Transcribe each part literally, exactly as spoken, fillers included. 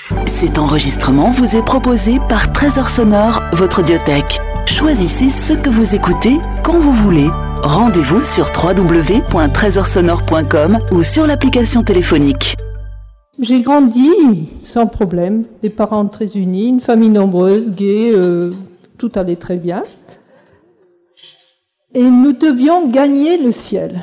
Cet enregistrement vous est proposé par Trésor Sonore, votre audiothèque. Choisissez ce que vous écoutez quand vous voulez. Rendez-vous sur w w w point trésor sonore point com ou sur l'application téléphonique. J'ai grandi sans problème, des parents très unis, une famille nombreuse, gaie, euh, tout allait très bien. Et nous devions gagner le ciel.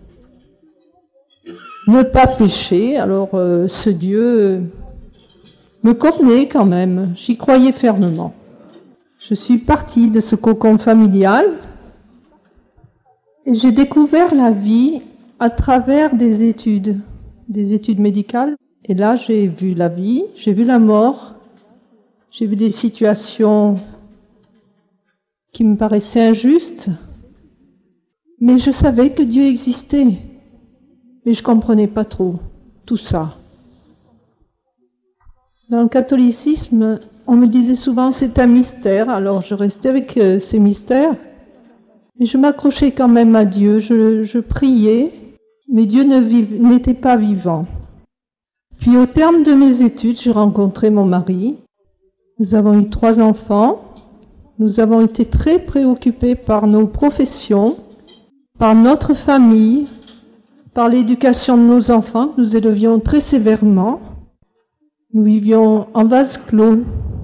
Ne pas pécher, alors euh, ce Dieu euh, me convenait quand même, j'y croyais fermement. Je suis partie de ce cocon familial et j'ai découvert la vie à travers des études, des études médicales. Et là, j'ai vu la vie, j'ai vu la mort, j'ai vu des situations qui me paraissaient injustes, mais je savais que Dieu existait. Mais je ne comprenais pas trop tout ça. Dans le catholicisme, on me disait souvent c'est un mystère, alors je restais avec euh, ces mystères. Mais je m'accrochais quand même à Dieu, je, je priais, mais Dieu ne vive, n'était pas vivant. Puis au terme de mes études, j'ai rencontré mon mari. Nous avons eu trois enfants. Nous avons été très préoccupés par nos professions, par notre famille, par l'éducation de nos enfants, que nous élevions très sévèrement. Nous vivions en vase clos.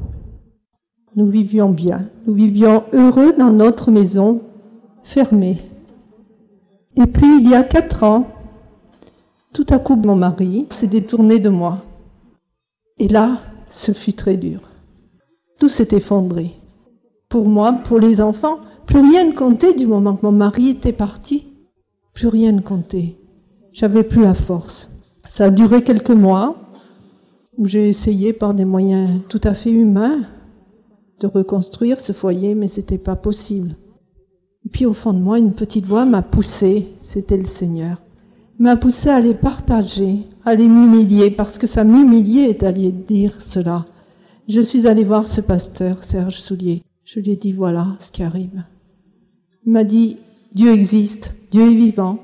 Nous vivions bien. Nous vivions heureux dans notre maison, fermée. Et puis, il y a quatre ans, tout à coup, mon mari s'est détourné de moi. Et là, ce fut très dur. Tout s'est effondré. Pour moi, pour les enfants, plus rien ne comptait du moment que mon mari était parti. Plus rien ne comptait. J'avais plus la force. Ça a duré quelques mois où j'ai essayé par des moyens tout à fait humains de reconstruire ce foyer, mais c'était pas possible. Et puis au fond de moi, une petite voix m'a poussé, c'était le Seigneur. Il m'a poussé à les partager, à les m'humilier, parce que ça m'humiliait d'aller dire cela. Je suis allée voir ce pasteur, Serge Soulier. Je lui ai dit, voilà ce qui arrive. Il m'a dit, Dieu existe, Dieu est vivant.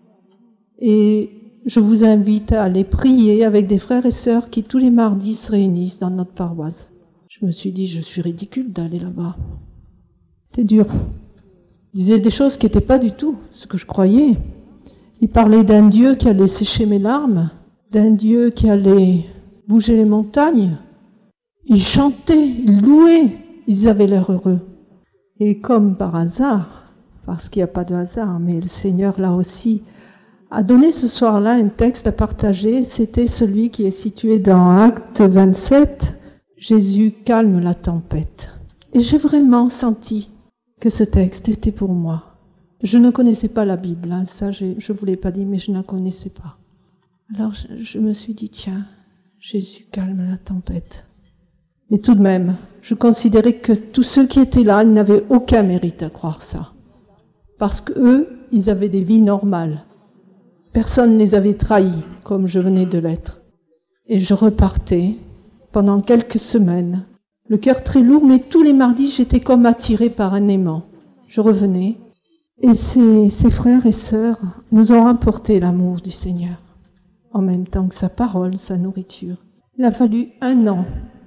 Et je vous invite à aller prier avec des frères et sœurs qui tous les mardis se réunissent dans notre paroisse. Je me suis dit, je suis ridicule d'aller là-bas. C'était dur. Il disait des choses qui n'étaient pas du tout ce que je croyais. Il parlait d'un Dieu qui allait sécher mes larmes, d'un Dieu qui allait bouger les montagnes. Ils chantaient, ils louaient, ils avaient l'air heureux. Et comme par hasard, parce qu'il n'y a pas de hasard, mais le Seigneur là aussi a donné ce soir-là un texte à partager, c'était celui qui est situé dans Acte vingt-sept, Jésus calme la tempête. Et j'ai vraiment senti que ce texte était pour moi. Je ne connaissais pas la Bible, hein, ça je ne vous l'ai pas dit, mais je ne la connaissais pas. Alors je, je me suis dit, tiens, Jésus calme la tempête. Mais tout de même, je considérais que tous ceux qui étaient là, ils n'avaient aucun mérite à croire ça. Parce qu'eux, ils avaient des vies normales. Personne ne les avait trahis, comme je venais de l'être. Et je repartais pendant quelques semaines, le cœur très lourd, mais tous les mardis, j'étais comme attirée par un aimant. Je revenais, et ces, ces frères et sœurs nous ont rapporté l'amour du Seigneur, en même temps que sa parole, sa nourriture. Il a fallu un an,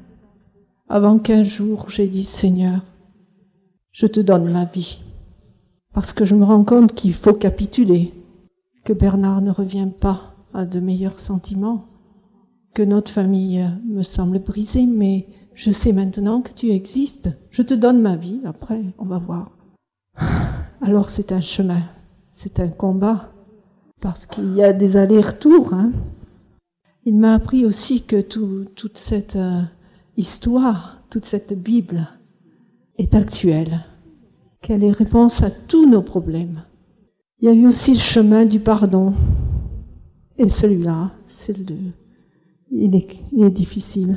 avant qu'un jour j'ai dit, Seigneur, je te donne ma vie, parce que je me rends compte qu'il faut capituler, que Bernard ne revient pas à de meilleurs sentiments, que notre famille me semble brisée, mais je sais maintenant que tu existes. Je te donne ma vie, après, on va voir. Alors c'est un chemin, c'est un combat, parce qu'il y a des allers-retours. Hein. Il m'a appris aussi que tout, toute cette euh, histoire, toute cette Bible est actuelle, qu'elle est réponse à tous nos problèmes. Il y a eu aussi le chemin du pardon. Et celui-là, c'est le, il est, il est difficile.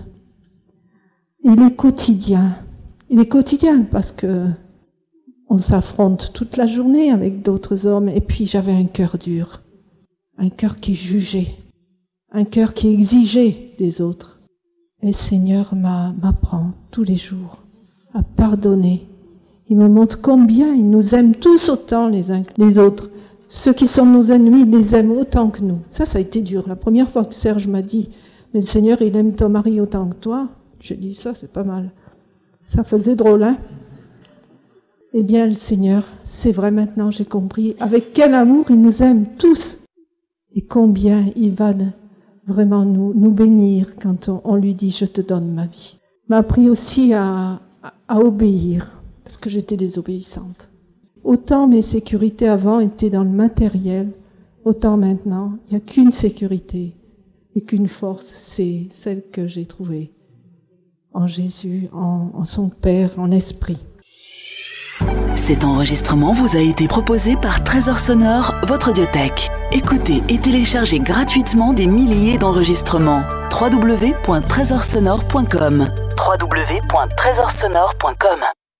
Il est quotidien. Il est quotidien parce que on s'affronte toute la journée avec d'autres hommes. Et puis j'avais un cœur dur. Un cœur qui jugeait. Un cœur qui exigeait des autres. Et le Seigneur m'apprend tous les jours à pardonner. Il me montre combien il nous aime tous autant les uns que les autres. Ceux qui sont nos ennemis, ils les aiment autant que nous. Ça, ça a été dur. La première fois que Serge m'a dit, Mais le Seigneur, il aime ton mari autant que toi. J'ai dit ça, c'est pas mal. Ça faisait drôle, hein? Eh bien, le Seigneur, c'est vrai maintenant, j'ai compris, avec quel amour il nous aime tous. Et combien il va vraiment nous, nous bénir quand on, on lui dit « je te donne ma vie ». Il m'a appris aussi à, à, à obéir, parce que j'étais désobéissante. Autant mes sécurités avant étaient dans le matériel, autant maintenant, il n'y a qu'une sécurité et qu'une force, c'est celle que j'ai trouvée en Jésus, en, en son Père, en l'Esprit. Cet enregistrement vous a été proposé par Trésor Sonore, votre audiothèque. Écoutez et téléchargez gratuitement des milliers d'enregistrements. w w w point trésor sonore point com w w w point trésor sonore point com